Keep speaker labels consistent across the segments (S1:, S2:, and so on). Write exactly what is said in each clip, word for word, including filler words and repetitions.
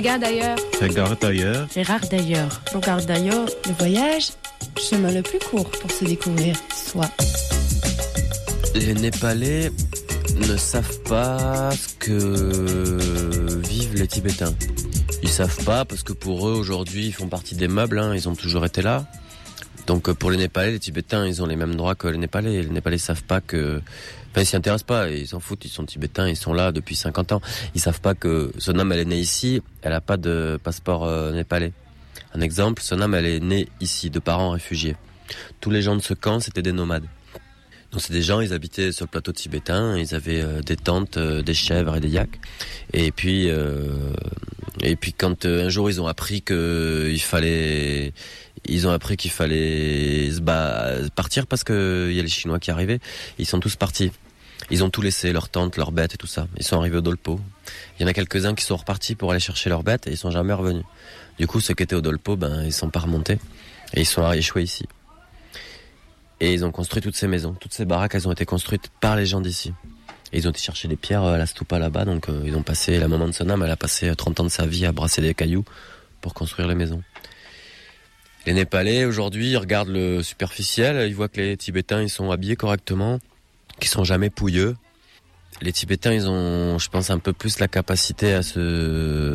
S1: Regarde ailleurs.
S2: Regarde ailleurs.
S1: Regarde ailleurs.
S3: Regarde d'ailleurs. Le voyage, chemin le plus court pour se découvrir soi.
S4: Les Népalais ne savent pas ce que vivent les Tibétains. Ils savent pas parce que pour eux aujourd'hui ils font partie des meubles, hein, ils ont toujours été là. Donc pour les Népalais, les Tibétains, ils ont les mêmes droits que les Népalais. Les Népalais savent pas que... Enfin, ils s'y intéressent pas, ils s'en foutent, ils sont Tibétains, ils sont là depuis cinquante ans. Ils savent pas que Sonam, elle est née ici, elle a pas de passeport euh, népalais. Un exemple, Sonam, elle est née ici, de parents réfugiés. Tous les gens de ce camp, c'était des nomades. Donc c'est des gens, ils habitaient sur le plateau tibétain, ils avaient euh, des tentes, euh, des chèvres et des yaks. Et puis, euh, et puis quand euh, un jour ils ont appris que il fallait, ils ont appris qu'il fallait bah, partir parce que il y a les Chinois qui arrivaient, ils sont tous partis. Ils ont tout laissé, leurs tentes, leurs bêtes et tout ça. Ils sont arrivés au Dolpo. Il y en a quelques-uns qui sont repartis pour aller chercher leurs bêtes et ils sont jamais revenus. Du coup, ceux qui étaient au Dolpo, ben ils sont pas remontés et ils sont échoués ici. Et ils ont construit toutes ces maisons, toutes ces baraques, elles ont été construites par les gens d'ici. Et ils ont été chercher des pierres à la stupa là-bas, donc euh, ils ont passé, la maman de Sonam, elle a passé trente ans de sa vie à brasser des cailloux pour construire les maisons. Les Népalais, aujourd'hui, ils regardent le superficiel, ils voient que les Tibétains, ils sont habillés correctement, qu'ils sont jamais pouilleux. Les Tibétains, ils ont, je pense, un peu plus la capacité à se,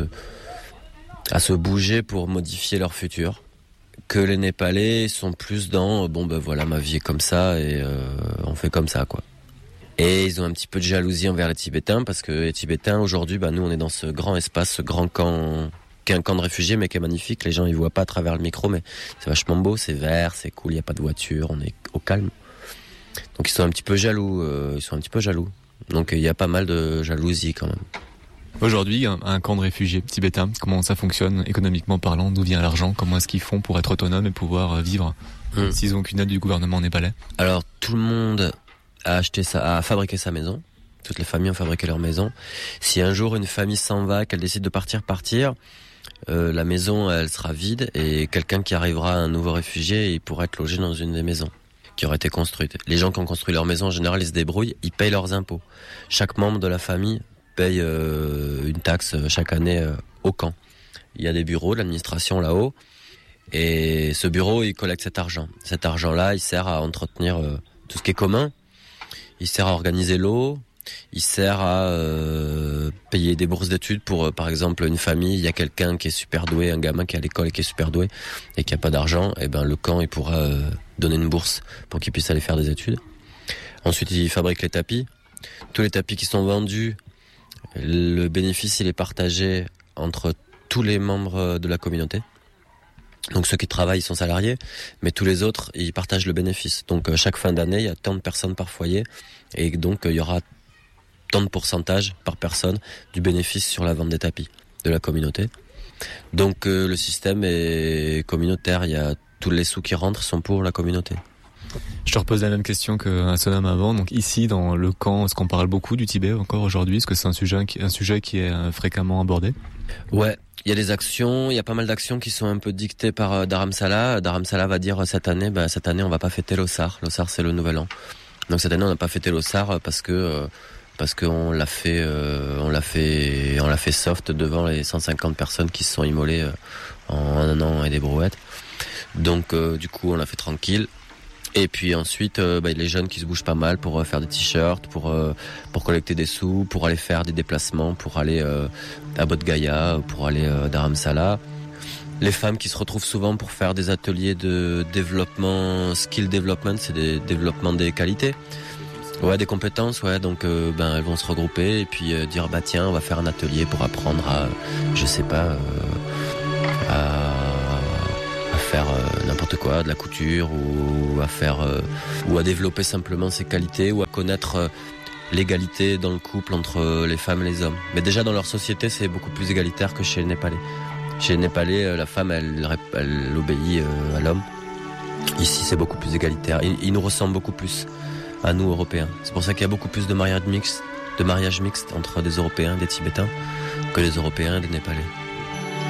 S4: à se bouger pour modifier leur futur. Que les Népalais sont plus dans bon ben voilà, ma vie est comme ça et euh, on fait comme ça quoi. Et ils ont un petit peu de jalousie envers les Tibétains parce que les Tibétains aujourd'hui, ben nous on est dans ce grand espace, ce grand camp, qui est un camp de réfugiés mais qui est magnifique. Les gens ils voient pas à travers le micro mais c'est vachement beau, c'est vert, c'est cool, il y a pas de voiture, on est au calme. Donc ils sont un petit peu jaloux, euh, ils sont un petit peu jaloux. Donc il y a pas mal de jalousie quand même.
S2: Aujourd'hui, un, un camp de réfugiés tibétains, comment ça fonctionne économiquement parlant? D'où vient l'argent? Comment est-ce qu'ils font pour être autonomes et pouvoir vivre mmh. s'ils n'ont aucune aide du gouvernement népalais?
S4: Alors, tout le monde a acheté sa, a fabriqué sa maison. Toutes les familles ont fabriqué leur maison. Si un jour une famille s'en va, qu'elle décide de partir, partir, euh, la maison, elle sera vide et quelqu'un qui arrivera, un nouveau réfugié, il pourra être logé dans une des maisons qui auraient été construites. Les gens qui ont construit leur maison, en général, ils se débrouillent, ils payent leurs impôts. Chaque membre de la famille paye euh, une taxe chaque année euh, au camp. Il y a des bureaux de l'administration là-haut et ce bureau il collecte cet argent. Cet argent-là il sert à entretenir euh, tout ce qui est commun. Il sert à organiser l'eau. Il sert à euh, payer des bourses d'études pour euh, par exemple une famille. Il y a quelqu'un qui est super doué, un gamin qui est à l'école et qui est super doué et qui a pas d'argent. Et ben le camp il pourra euh, donner une bourse pour qu'il puisse aller faire des études. Ensuite il fabrique les tapis. Tous les tapis qui sont vendus, le bénéfice, il est partagé entre tous les membres de la communauté. Donc ceux qui travaillent, ils sont salariés, mais tous les autres, ils partagent le bénéfice. Donc chaque fin d'année, il y a tant de personnes par foyer, et donc il y aura tant de pourcentage par personne du bénéfice sur la vente des tapis de la communauté. Donc le système est communautaire, il y a tous les sous qui rentrent sont pour la communauté.
S2: Je te repose la même question qu'à Sonam avant. Donc ici, dans le camp, est-ce qu'on parle beaucoup du Tibet encore aujourd'hui? Est-ce que c'est un sujet qui, un sujet qui est fréquemment abordé?
S4: Ouais, il y a des actions, il y a pas mal d'actions qui sont un peu dictées par Dharamsala. Dharamsala va dire cette année, ben cette année on va pas fêter l'Ossar. L'Ossar c'est le nouvel an. Donc cette année on n'a pas fêté l'Ossar parce que parce qu'on l'a fait, euh, on l'a fait, on l'a fait soft devant les cent cinquante personnes qui se sont immolées en un an et des brouettes. Donc euh, du coup on l'a fait tranquille. Et puis ensuite, euh, bah, les jeunes qui se bougent pas mal pour euh, faire des t-shirts, pour euh, pour collecter des sous, pour aller faire des déplacements, pour aller euh, à Bodh Gaya, pour aller euh, à Dharamsala. Les femmes qui se retrouvent souvent pour faire des ateliers de développement, skill development, c'est des développements des qualités. Ouais, des compétences, ouais. Donc, euh, ben, elles vont se regrouper et puis euh, dire, bah tiens, on va faire un atelier pour apprendre à, je sais pas, euh, à faire euh, n'importe quoi, de la couture ou à faire euh, ou à développer simplement ses qualités ou à connaître euh, l'égalité dans le couple entre euh, les femmes et les hommes. Mais déjà dans leur société, c'est beaucoup plus égalitaire que chez les Népalais. Chez les Népalais, euh, la femme elle, elle obéit euh, à l'homme. Ici, c'est beaucoup plus égalitaire. Ils, ils nous ressemblent beaucoup plus à nous Européens. C'est pour ça qu'il y a beaucoup plus de mariages mixtes, de mariages mixtes entre des Européens et des Tibétains que les Européens et des Népalais.